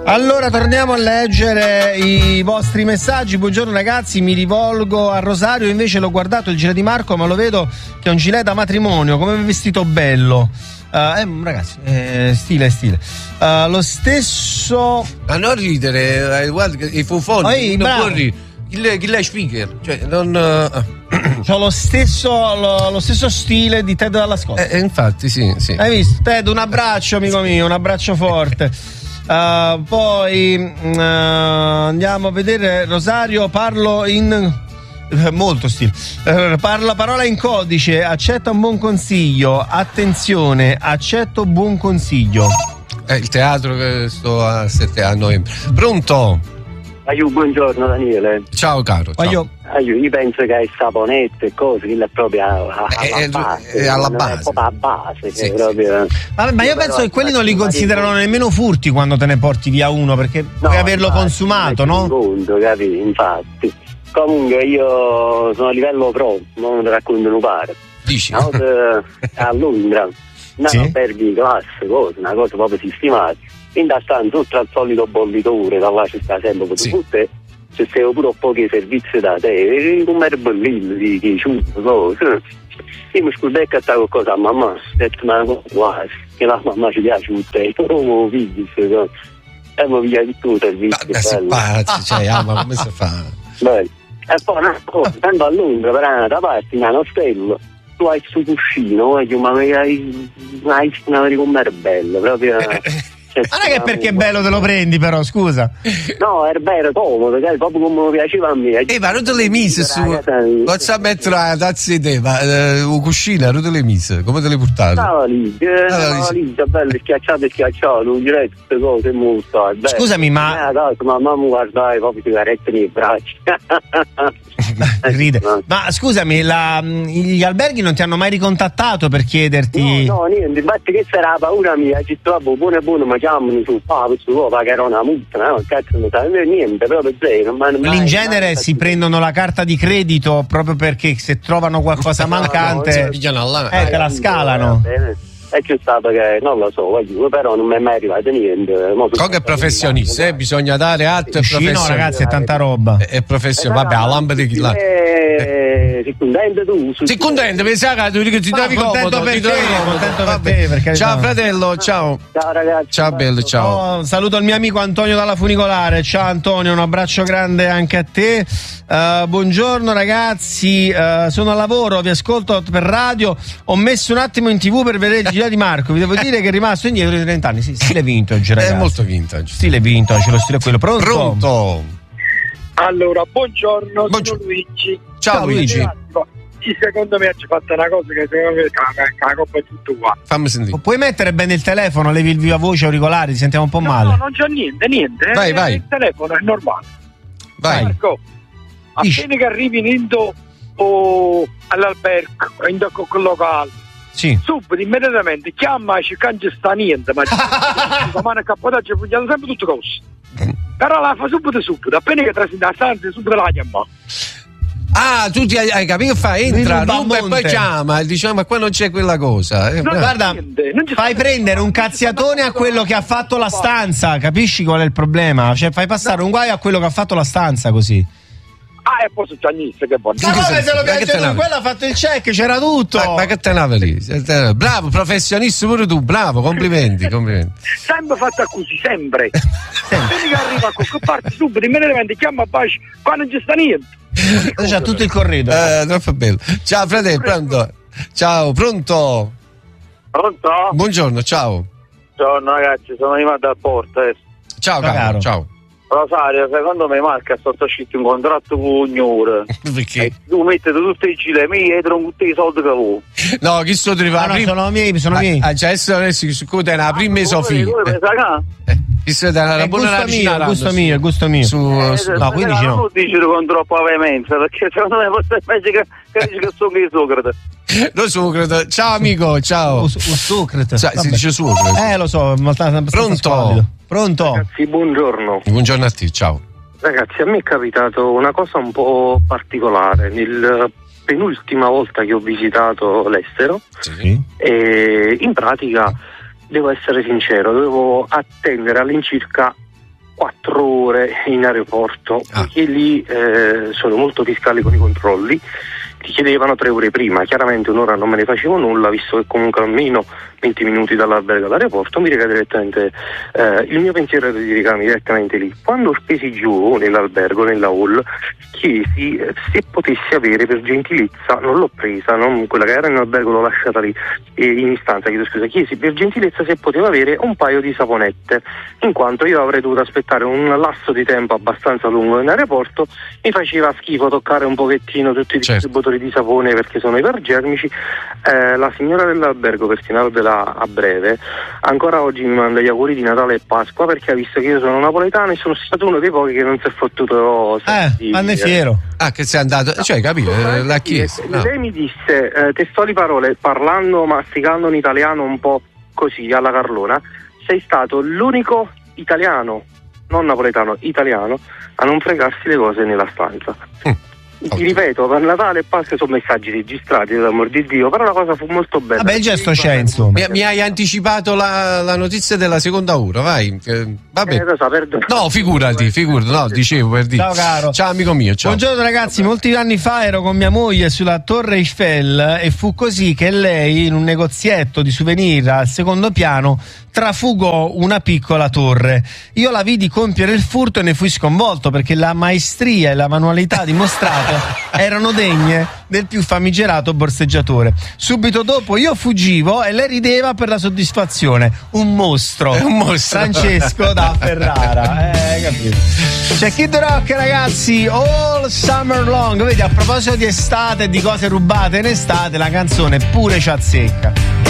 Allora torniamo a leggere i vostri messaggi. Buongiorno ragazzi, mi rivolgo a Rosario, invece l'ho guardato il gilet di Marco ma lo vedo che è un gilet da matrimonio, come vestito bello. Ragazzi, stile. Lo stesso. A non ridere, guarda i fufoni, non può ridere. Chi è speaker? Cioè, non. C'ho lo stesso stile di Ted dalla Scotta. Infatti, sì. Hai visto? Ted, un abbraccio, amico mio, un abbraccio forte. Poi andiamo a vedere Rosario, parlo in molto stile. Parola in codice, accetta un buon consiglio. Attenzione, accetto buon consiglio. Il teatro che sto a novembre. Pronto? Buongiorno Daniele. Ciao caro. Io penso che è saponetto e cose, che è proprio alla base. Alla base. È proprio a base. Sì, proprio... Vabbè, ma io penso che quelli non li considerano nemmeno furti quando te ne porti via uno, perché puoi averlo consumato, no? Conto, capito? Infatti. Comunque io sono a livello pro, non racconto un pare. Dici? A Londra, alberghi di classe, una cosa proprio sistemata. In da stanza, oltre al solito bollitore, da là ci sta sempre per tutte, c'è pure un po' di servizi da te, come è bellino, di ciucco, cose. Io mi scordecco a stare qualcosa a mamma, ho detto, ma quasi, che la mamma ci piace tutte, e non figli, e mi via di tutto il servizio. Ma come si fa? Bello. E poi, andando a Londra, per da parte, in ostello, tu hai questo cuscino, ma hai come è bello, proprio... Non è che perché è bello te lo prendi, però, scusa. No, è vero, comodo, proprio come mi piaceva a me. Ma non te le mise su. Non sa mettere la tazza di te, ma un cuscino, non te le mise. Come te le portate? Stava lì, bello, schiacciato, non direi tutte cose molto. Scusami, ma. Mamma mi guardai proprio sigarette nei bracci. Ride. Ma scusami, gli alberghi non ti hanno mai ricontattato per chiederti? No, niente, infatti che sarà la paura mia, ci trovo buono, ma chiamano su questo pagherò una multa, no? Cazzo non sa niente, proprio zero. In genere si prendono la carta di credito proprio perché se trovano qualcosa mancante te la scalano. E c'è stato che non lo so, però non mi è mai arrivato niente. Comunque è professionista, bisogna dare atto e professionista. No, ragazzi, è tanta roba. È professionista, vabbè, la lampada di chi là. Sei contento tu? Sei contento, pensavo che ti trovi comodo. Contento per te, perché ciao fratello, ciao. Ciao ragazzi. Ciao bello, ciao. Saluto il mio amico Antonio dalla Funicolare. Ciao Antonio, un abbraccio grande anche a te. Buongiorno ragazzi, sono a lavoro, vi ascolto per radio. Ho messo un attimo in TV per vedere il giro di Marco. Vi devo dire che è rimasto indietro di 30 anni. Sì, stile vintage, ragazzi. È molto vintage. Stile vintage, lo stile è quello. Pronto? Allora, buongiorno. Sono Luigi. Ciao Luigi. Sì, secondo me ci fatto una cosa che secondo me la coppa è tutto qua. Fammi sentire. Puoi mettere bene il telefono, levi il viva voce, auricolari, ti sentiamo un po' male. No, non c'è niente. Vai. Il telefono è normale. Vai. Marco, appena che arrivi all'albergo, in quel locale, sì, subito, immediatamente, chiama e non ci sta niente, ma domani a capotaggio vogliamo sempre tutte cose. Però la fa subito, appena che trasita la stanza, subito la chiama. Ah, tu hai capito che fa? Entra, ruba e poi chiama e diciamo ma qua non c'è quella cosa. Guarda, fai prendere un cazziatone a quello che ha fatto la stanza, capisci qual è il problema? Cioè fai passare un guaio a quello che ha fatto la stanza così. E poi su Giannizio, che buono. Ma come se lo piace lui, quello ha fatto il check, c'era tutto. Ma che te ne lì? Bravo, professionista pure tu, bravo, complimenti. Sempre fatta così, sempre. Quindi che arriva a qualche parte subito, immediatamente chiama a bacio, qua non ci sta niente. C'ha tutto il corrido. Troppo bello. Ciao fratello, pronto? Ciao, pronto? Pronto? Buongiorno, ciao. Buongiorno ragazzi, sono arrivato dal porto. Ciao caro, ciao. Rosario, secondo me Marco è stato scritto un contratto con Ignore. Perché? Tu mettete tutti i giri miei e tutti i soldi che vuoi. No, chi sto arrivando? Sono miei. Cioè adesso su cui è la prima Sofia. Questo è una buona ragina. Gusto mio. No, quindi no. Non dici con troppa veemenza, perché secondo me forse è meglio che dici che sono io Socrate. Lo Socrate. Ciao amico, ciao. Socrate. Si dice Socrate. Lo so, Pronto? Ragazzi, buongiorno. Buongiorno a te, ciao. Ragazzi, a me è capitato una cosa un po' particolare. Penultima volta che ho visitato l'estero, e in pratica, devo essere sincero, dovevo attendere all'incirca 4 ore in aeroporto, perché lì sono molto fiscali con i controlli. Ti chiedevano 3 ore prima, chiaramente un'ora non me ne facevo nulla, visto che comunque almeno 20 minuti dall'albergo all'aeroporto mi recai direttamente, il mio pensiero era di recarmi direttamente lì. Quando scesi giù nell'albergo, nella hall, chiesi se potessi avere per gentilezza, non l'ho presa, quella che era in albergo l'ho lasciata lì in istanza, chiesi per gentilezza se potevo avere un paio di saponette, in quanto io avrei dovuto aspettare un lasso di tempo abbastanza lungo in aeroporto, mi faceva schifo toccare un pochettino tutti i distributori di sapone perché sono ipergermici. La signora dell'albergo, per finirvela a breve, ancora oggi mi manda gli auguri di Natale e Pasqua, perché ha visto che io sono napoletano e sono stato uno dei pochi che non si è fottuto anne fiero. Che sei andato, cioè capito, l'ha chiesto. Lei mi disse testuali parole, parlando, masticando un italiano un po' così alla Carlona: sei stato l'unico italiano, non napoletano, italiano, a non fregarsi le cose nella stanza. Ti ripeto, per Natale e Pasqua sono messaggi registrati, per l'amor di Dio, però la cosa fu molto bella. Vabbè, il gesto c'è, insomma. Mi hai anticipato la notizia della seconda ora, vai. Vabbè. No, figurati, no, dicevo per dire. Ciao caro. Ciao amico mio, ciao. Buongiorno ragazzi, molti anni fa ero con mia moglie sulla Torre Eiffel e fu così che lei, in un negozietto di souvenir al secondo piano, trafugò una piccola torre. Io la vidi compiere il furto e ne fui sconvolto, perché la maestria e la manualità dimostrate erano degne del più famigerato borseggiatore. Subito dopo io fuggivo e lei rideva per la soddisfazione. Un mostro. Francesco da Ferrara. Capito. C'è Kid Rock, ragazzi, All Summer Long. Vedi, a proposito di estate e di cose rubate in estate, la canzone pure ci azzecca.